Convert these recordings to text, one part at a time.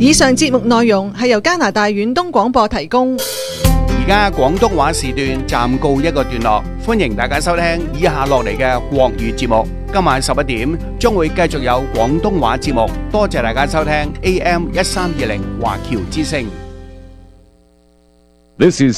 以上節目內容係由加拿大遠東廣播提供。 而家廣東話時段暫告一個段落，歡迎大家收聽以下落嚟嘅國語節目。今晚11點將會繼續有廣東話節目，多謝大家收聽 AM1320 華僑之聲。 This is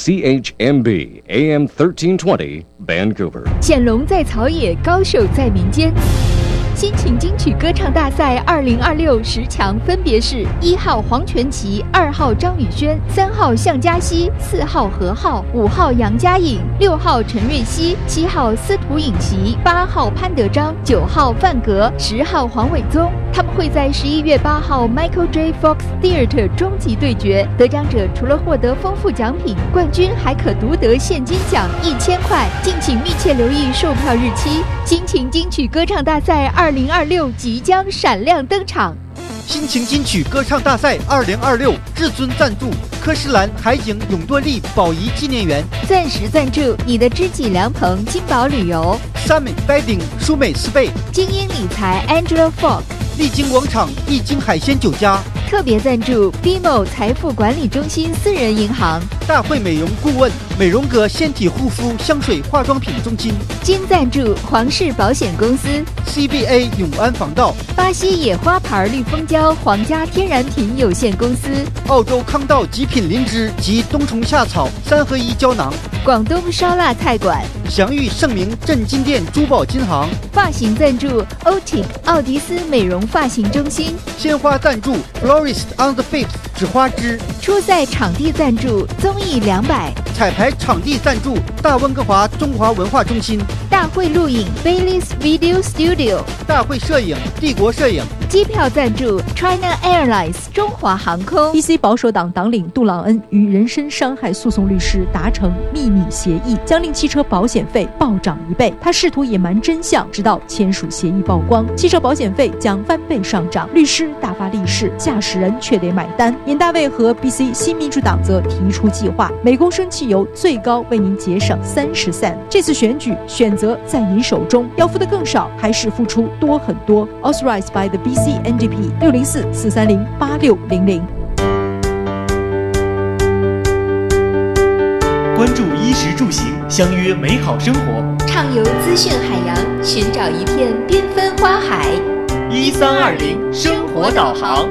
CHMB AM 1320 Vancouver。 显龙在草野，高手在民间。新情金曲歌唱大赛202610强分别是1号黄全琪、2号张宇轩、3号向嘉熙、4号何浩、5号杨嘉颖、6号陈瑞希、7号司徒颖琪、8号潘德章、9号范格、10号黄伟宗。他们会在11月8号 Michael J. Fox Theatre 终极对决，得奖者除了获得丰富奖品，冠军还可独得现金奖1000块。敬请密切留意售票日期。新情金曲歌唱大赛2026即将闪亮登场。 新情金曲歌唱大赛2026至尊赞助科诗兰海景永多利宝仪纪念园， 钻石赞助你的知己良朋金宝旅游， 三美 Wedding 舒美斯贝， 精英理财 Angela Falk， 丽晶广场丽晶海鲜酒家， 特别赞助 BMO 财富管理中心私人银行， 大会美容顾问美容阁纤体护肤香水化妆品中心， 金赞助皇氏保险公司， CBA 永安防盗， 巴西野花牌绿蜂胶皇家天然品有限公司， 澳洲康道极品灵芝及冬虫夏草3合1胶囊， 广东烧腊菜馆， 祥玉盛名镇金店珠宝金行， 发型赞助 Otic 奥迪斯美容发型中心， 鲜花赞助 Florist on the Fifth 纸花枝， 初赛场地赞助综艺200， 彩排场地赞助大温哥华中华文化中心， 大会录影 Bailey's Video Studio， 大会摄影帝国摄影， 机票赞助 China Airlines 中华航空。 BC 保守党党领杜朗恩与人身伤害诉讼律师达成秘密协议，将令汽车保险费暴涨1倍。他试图隐瞒真相，直到签署协议曝光，汽车保险费将翻倍上涨，律师大发利市，驾驶人却得买单。尹大卫和 BC 新民主党则提出计划，每公升汽油最高为您节省30 cent。这次选举选择在您手中，要付的更少，还是付出多很多 ？Authorized by the BC NDP 604-430-8600。 关注衣食住行，相约美好生活， 畅游资讯海洋，寻找一片缤纷花海。 1320生活导航。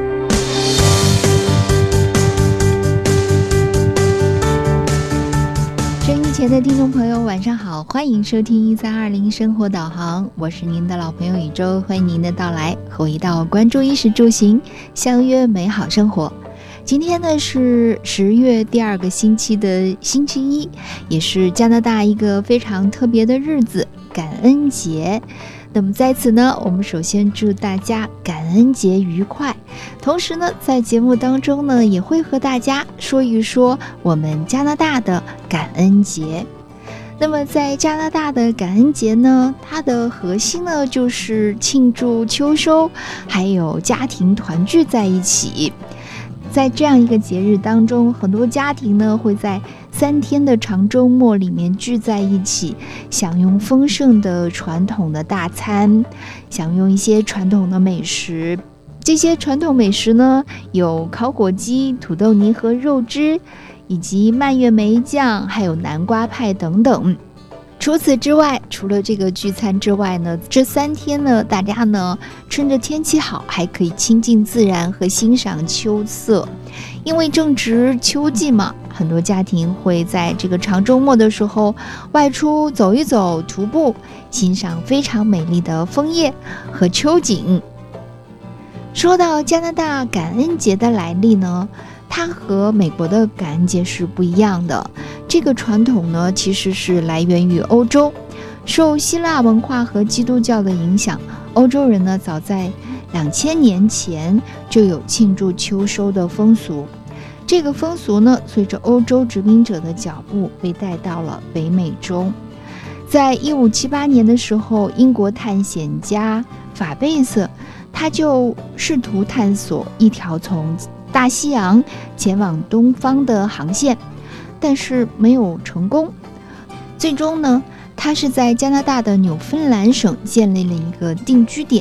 收音前的听众朋友晚上好，欢迎收听1320生活导航，我是您的老朋友宇宙，欢迎您的到来，和我一道关注衣食住行，相约美好生活。今天呢是10月第2个星期的星期一，也是加拿大一个非常特别的日子，感恩节。那么在此呢，我们首先祝大家感恩节愉快，同时呢，在节目当中呢，也会和大家说一说我们加拿大的感恩节。那么在加拿大的感恩节呢，它的核心呢就是庆祝秋收，还有家庭团聚在一起。在这样一个节日当中，很多家庭呢会在3天的长周末里面聚在一起，享用丰盛的传统的大餐，享用一些传统的美食。这些传统美食呢，有烤火鸡、土豆泥和肉汁，以及蔓越莓酱，还有南瓜派等等。除此之外，除了这个聚餐之外呢，这3天呢，大家呢趁着天气好，还可以亲近自然和欣赏秋色。因为正值秋季嘛，很多家庭会在这个长周末的时候外出走一走，徒步，欣赏非常美丽的枫叶和秋景。说到加拿大感恩节的来历呢，它和美国的感恩节是不一样的。这个传统呢，其实是来源于欧洲，受希腊文化和基督教的影响，欧洲人呢早在2000年前就有庆祝秋收的风俗。这个风俗呢，随着欧洲殖民者的脚步被带到了北美洲。在1578年的时候，英国探险家法贝瑟他就试图探索一条从大西洋前往东方的航线，但是没有成功。最终呢，他是在加拿大的纽芬兰省建立了一个定居点，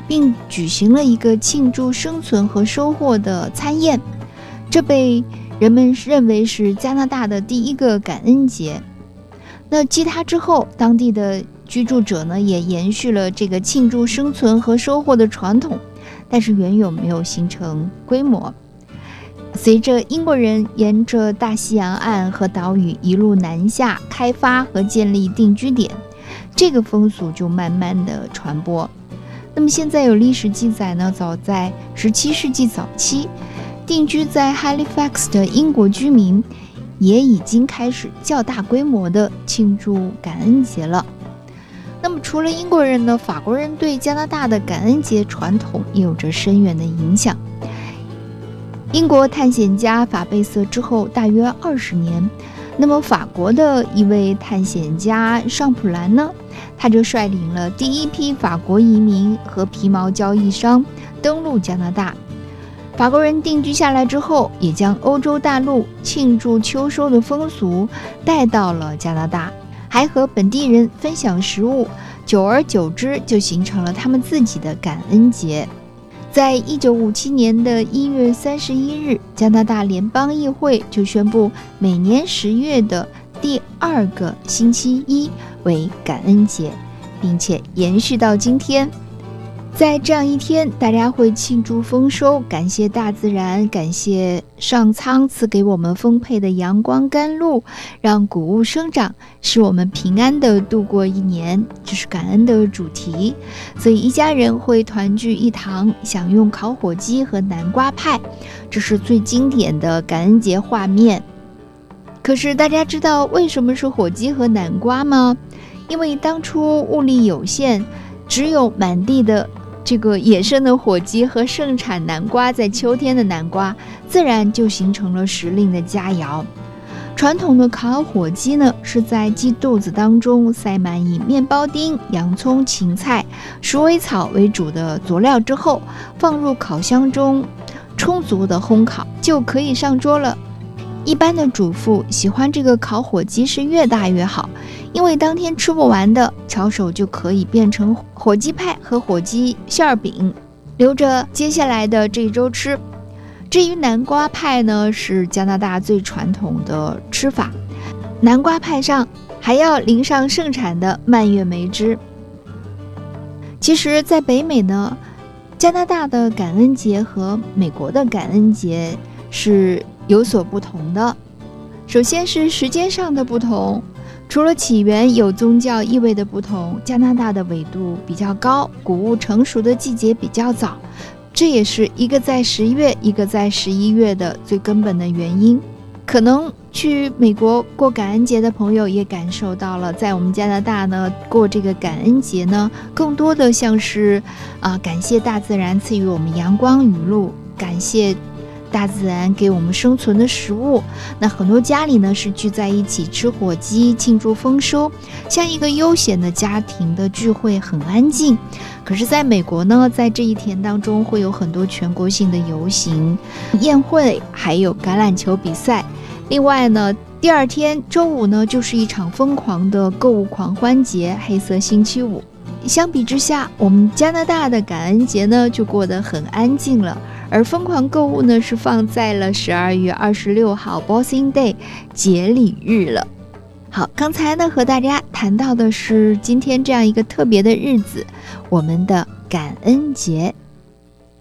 并举行了一个庆祝生存和收获的餐宴，这被人们认为是加拿大的第一个感恩节。那继它之后，当地的居住者呢也延续了这个庆祝生存和收获的传统，但是远远没有形成规模。随着英国人沿着大西洋岸和岛屿一路南下，开发和建立定居点，这个风俗就慢慢的传播。那么现在有历史记载呢，早在17世纪早期，定居在 Halifax 的英国居民也已经开始较大规模的庆祝感恩节了。那么除了英国人呢，法国人对加拿大的感恩节传统也有着深远的影响。英国探险家法贝瑟之后大约20年，那么法国的一位探险家尚普兰呢，他就率领了第一批法国移民和皮毛交易商登陆加拿大。法国人定居下来之后，也将欧洲大陆庆祝秋收的风俗带到了加拿大，还和本地人分享食物，久而久之就形成了他们自己的感恩节。在1957年的1月31日，加拿大联邦议会就宣布每年10月的第2个星期一为感恩节，并且延续到今天。在这样一天，大家会庆祝丰收，感谢大自然，感谢上苍赐给我们丰沛的阳光甘露，让谷物生长，使我们平安地度过一年，这是感恩的主题。所以一家人会团聚一堂，享用烤火鸡和南瓜派，这是最经典的感恩节画面。可是大家知道为什么是火鸡和南瓜吗？因为当初物力有限，只有满地的这个野生的火鸡和盛产南瓜，在秋天的南瓜自然就形成了时令的佳肴。传统的烤火鸡呢，是在鸡肚子当中塞满以面包丁、洋葱、芹菜、鼠尾草为主的佐料之后，放入烤箱中充足的烘烤，就可以上桌了。一般的主妇喜欢这个烤火鸡是越大越好，因为当天吃不完的，巧手就可以变成火鸡派和火鸡馅饼，留着接下来的这一周吃。至于南瓜派呢，是加拿大最传统的吃法，南瓜派上还要淋上盛产的蔓越莓汁。其实在北美呢，加拿大的感恩节和美国的感恩节是有所不同的。首先是时间上的不同，除了起源有宗教意味的不同，加拿大的纬度比较高，谷物成熟的季节比较早，这也是一个在10月一个在11月的最根本的原因。可能去美国过感恩节的朋友也感受到了，在我们加拿大呢，过这个感恩节呢，更多的像是感谢大自然赐予我们阳光雨露，感谢大自然给我们生存的食物。那很多家里呢是聚在一起吃火鸡庆祝丰收，像一个悠闲的家庭的聚会，很安静。可是在美国呢，在这一天当中会有很多全国性的游行、宴会，还有橄榄球比赛。另外呢，第二天周五呢，就是一场疯狂的购物狂欢节，黑色星期五。相比之下，我们加拿大的感恩节呢就过得很安静了，而疯狂购物呢是放在了12月26号 Boxing Day 节礼日了。好，刚才呢和大家谈到的是今天这样一个特别的日子，我们的感恩节。